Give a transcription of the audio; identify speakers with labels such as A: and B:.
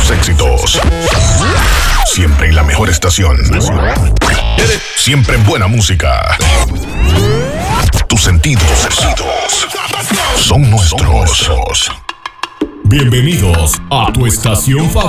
A: tus éxitos. Siempre en la mejor estación. Siempre buena música. Tus sentidos son nuestros.
B: Bienvenidos a tu estación favorita.